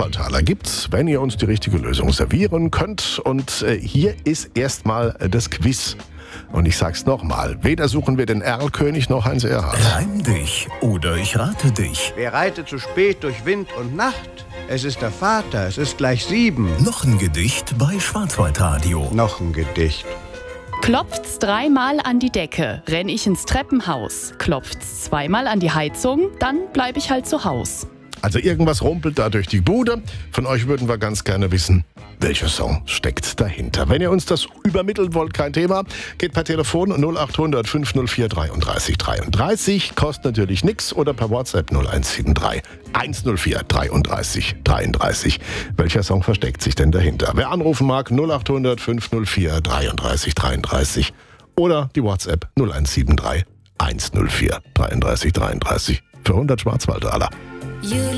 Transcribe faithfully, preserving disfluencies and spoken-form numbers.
Schwarzwaldtaler gibt's, wenn ihr uns die richtige Lösung servieren könnt. Und äh, hier ist erstmal äh, das Quiz. Und ich sag's nochmal, weder suchen wir den Erlkönig noch Heinz Erhardt. Reim dich oder ich rate dich. Wer reitet zu spät durch Wind und Nacht? Es ist der Vater, es ist gleich sieben. Noch ein Gedicht bei Schwarzwaldradio. Noch ein Gedicht. Klopft's dreimal an die Decke, renn ich ins Treppenhaus. Klopft's zweimal an die Heizung, dann bleib ich halt zu Haus. Also irgendwas rumpelt da durch die Bude. Von euch würden wir ganz gerne wissen, welcher Song steckt dahinter. Wenn ihr uns das übermitteln wollt, kein Thema. Geht per Telefon null acht hundert fünf null vier dreiunddreißig dreiunddreißig. Kostet natürlich nichts. Oder per WhatsApp null eins sieben drei eins null vier dreiunddreißig dreiunddreißig. Welcher Song versteckt sich denn dahinter? Wer anrufen mag, null acht hundert fünf null vier dreiunddreißig dreiunddreißig. Oder die WhatsApp null eins sieben drei eins null vier dreiunddreißig dreiunddreißig. Für hundert Schwarzwaldaler.